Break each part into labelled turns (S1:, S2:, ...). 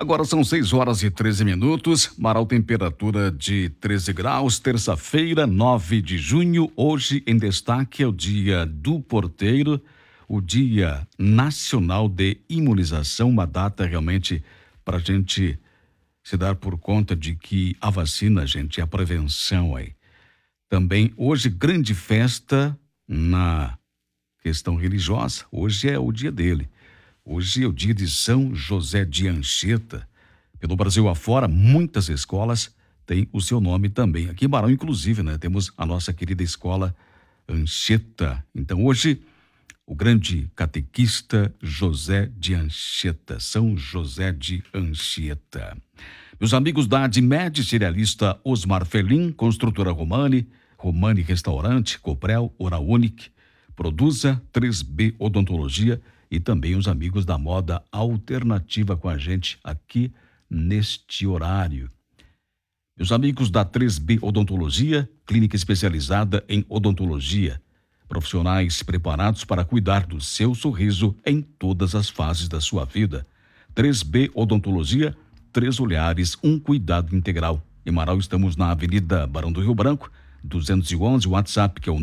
S1: Agora são 6h13. Marau, temperatura de 13 graus, terça-feira, 9 de junho. Hoje em destaque é o Dia do Porteiro, o Dia Nacional de Imunização, uma data realmente para a gente se dar por conta de que a vacina, gente, é a prevenção aí. Também hoje, grande festa na questão religiosa. Hoje é o dia dele. Hoje é o dia de São José de Anchieta. Pelo Brasil afora, muitas escolas têm o seu nome também. Aqui em Barão, inclusive, né? Temos a nossa querida escola Anchieta. Então, hoje, o grande catequista José de Anchieta, São José de Anchieta. Meus amigos da Admed, cerealista Osmar Felim, construtora Romani Restaurante, Coprel, Oral Unique, Produza, 3B Odontologia e também os amigos da Moda Alternativa com a gente aqui neste horário. Meus amigos da 3B Odontologia, clínica especializada em odontologia, profissionais preparados para cuidar do seu sorriso em todas as fases da sua vida. 3B Odontologia, 3 olhares, um cuidado integral. Em Marau estamos na Avenida Barão do Rio Branco, 211, o WhatsApp que é o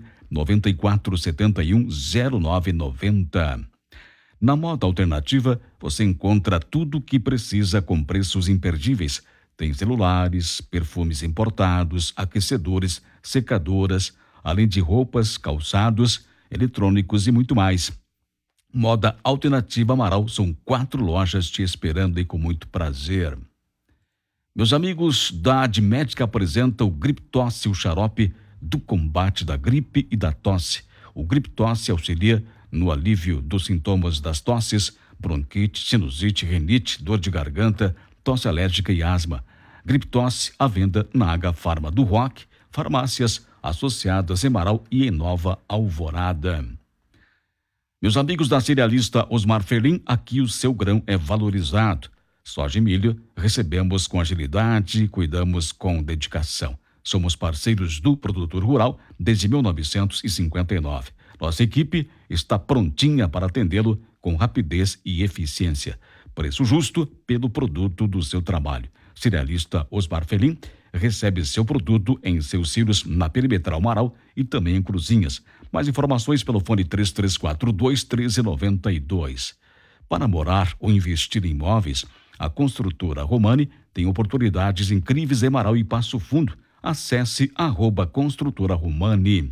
S1: 994710990. Na Moda Alternativa, você encontra tudo o que precisa com preços imperdíveis. Tem celulares, perfumes importados, aquecedores, secadoras, além de roupas, calçados, eletrônicos e muito mais. Moda Alternativa Amaral, são 4 lojas te esperando e com muito prazer. Meus amigos da Admed apresentam o Griptosse, o xarope do combate da gripe e da tosse. O Griptosse auxilia no alívio dos sintomas das tosses, bronquite, sinusite, rinite, dor de garganta, tosse alérgica e asma. Griptosse à venda na H-Farma do Rock, farmácias associadas em Marau e em Nova Alvorada. Meus amigos da cerealista Osmar Felim, aqui o seu grão é valorizado. Soja e milho recebemos com agilidade, cuidamos com dedicação. Somos parceiros do produtor rural desde 1959. Nossa equipe está prontinha para atendê-lo com rapidez e eficiência. Preço justo pelo produto do seu trabalho. Cerealista Osmar Felim recebe seu produto em seus silos na Perimetral Marau e também em Cruzinhas. Mais informações pelo fone 3342-1392. Para morar ou investir em imóveis, a construtora Romani tem oportunidades incríveis em Marau e Passo Fundo. Acesse @construtora Romani.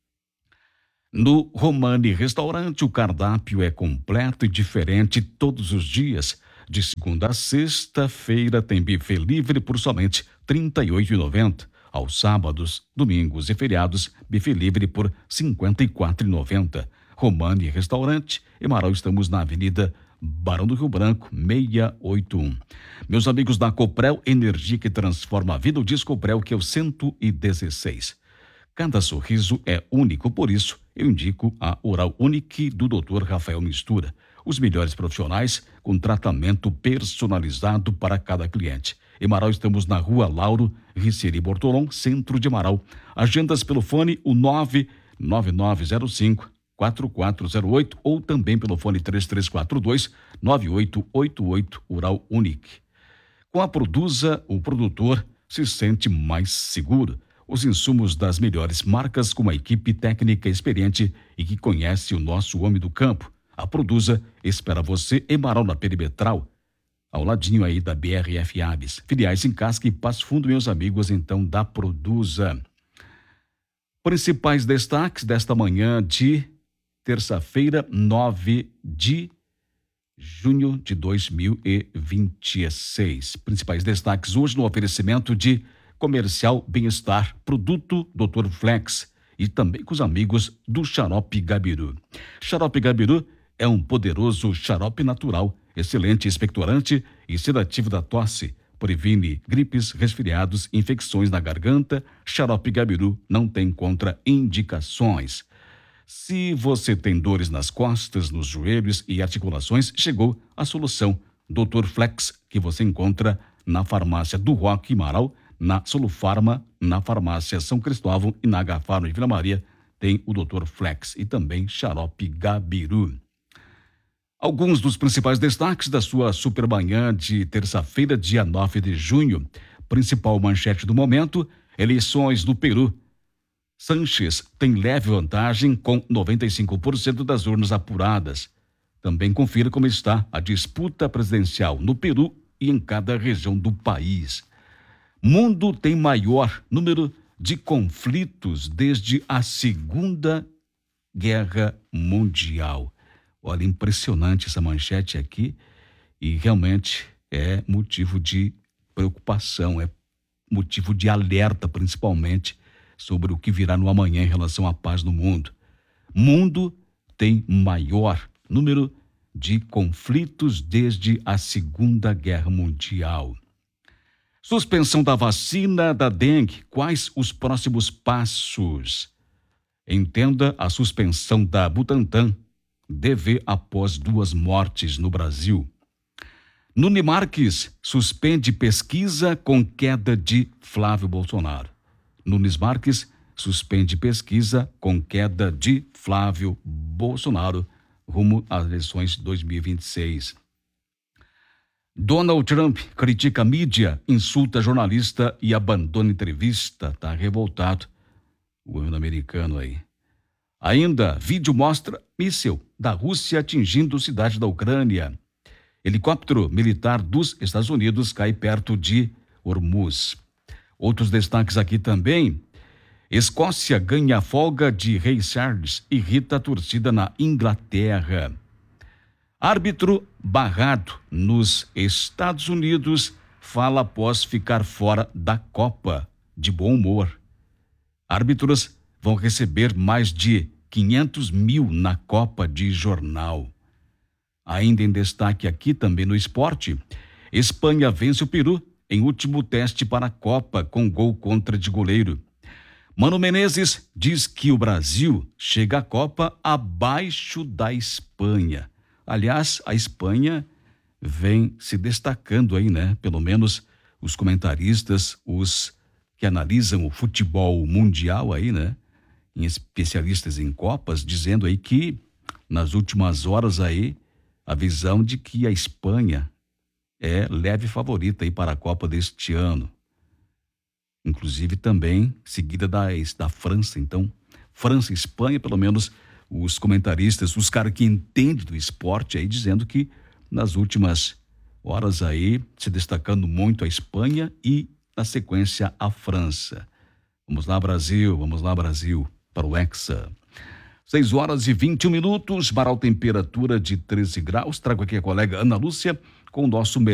S1: No Romani Restaurante, o cardápio é completo e diferente todos os dias. De segunda a sexta-feira tem buffet livre por somente R$ 38,90. Aos sábados, domingos e feriados, buffet livre por R$ 54,90. Romani Restaurante, em Marau, estamos na Avenida Barão do Rio Branco, 681. Meus amigos da Coprel, energia que transforma a vida, o Discoprel, que é o 116. Cada sorriso é único, por isso eu indico a Oral Unique do Dr. Rafael Mistura. Os melhores profissionais com tratamento personalizado para cada cliente. Em Marau estamos na Rua Lauro Riceri Bortolom, centro de Marau. Agendas pelo fone o 99905-4408 ou também pelo fone 3342-9888 Oral Unique. Com a Produza, o produtor se sente mais seguro. Os insumos das melhores marcas com uma equipe técnica experiente e que conhece o nosso homem do campo. A Produza espera você em Marau, na Perimetral, ao ladinho aí da BRF Aves. Filiais em Casca e Passo Fundo, meus amigos, então, da Produza. Principais destaques desta manhã de terça-feira, 9 de junho de 2026. Principais destaques hoje no oferecimento de Comercial Bem-Estar, produto Dr. Flex e também com os amigos do Xarope Gabiru. Xarope Gabiru é um poderoso xarope natural, excelente expectorante e sedativo da tosse. Previne gripes, resfriados, infecções na garganta. Xarope Gabiru não tem contraindicações. Se você tem dores nas costas, nos joelhos e articulações, chegou a solução. Dr. Flex, que você encontra na farmácia do Roque Marau, na Solufarma, na farmácia São Cristóvão e na H-Farma de Vila Maria, tem o Dr. Flex e também Xarope Gabiru. Alguns dos principais destaques da sua Supermanhã de terça-feira, dia 9 de junho. Principal manchete do momento: eleições no Peru. Sanches tem leve vantagem com 95% das urnas apuradas. Também confira como está a disputa presidencial no Peru e em cada região do país. Mundo tem maior número de conflitos desde a Segunda Guerra Mundial. Olha, impressionante essa manchete aqui e realmente é motivo de preocupação, é motivo de alerta, principalmente sobre o que virá no amanhã em relação à paz no mundo. Mundo tem maior número de conflitos desde a Segunda Guerra Mundial. Suspensão da vacina da dengue. Quais os próximos passos? Entenda a suspensão da Butantan DV após 2 mortes no Brasil. Nunes Marques suspende pesquisa com queda de Flávio Bolsonaro. Nunes Marques suspende pesquisa com queda de Flávio Bolsonaro rumo às eleições 2026. Donald Trump critica a mídia, insulta jornalista e abandona entrevista. Está revoltado o governo americano aí. Ainda, vídeo mostra míssil da Rússia atingindo cidade da Ucrânia. Helicóptero militar dos Estados Unidos cai perto de Hormuz. Outros destaques aqui também. Escócia ganha folga de Rei Charles, irrita a torcida na Inglaterra. Árbitro barrado nos Estados Unidos fala após ficar fora da Copa, de bom humor. Árbitros vão receber mais de 500 mil na Copa de Jornal. Ainda em destaque aqui também no esporte, Espanha vence o Peru em último teste para a Copa com gol contra de goleiro. Mano Menezes diz que o Brasil chega à Copa abaixo da Espanha. Aliás, a Espanha vem se destacando aí, né? Pelo menos os comentaristas, os que analisam o futebol mundial aí, né? Em especialistas em Copas, dizendo aí que nas últimas horas aí, a visão de que a Espanha é leve favorita aí para a Copa deste ano. Inclusive também seguida da França. Então, França e Espanha, pelo menos os comentaristas, os caras que entendem do esporte aí, dizendo que nas últimas horas aí, se destacando muito a Espanha e, na sequência, a França. Vamos lá, Brasil, para o Hexa. 6h21, Marau, temperatura de 13 graus. Trago aqui a colega Ana Lúcia com o nosso